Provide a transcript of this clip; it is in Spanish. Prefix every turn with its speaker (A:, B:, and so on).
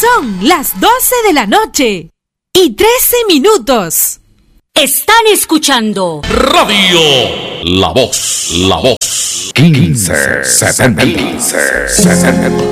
A: Son las 12 de la noche y 13 minutos.
B: Están escuchando
C: Radio La Voz, 1570.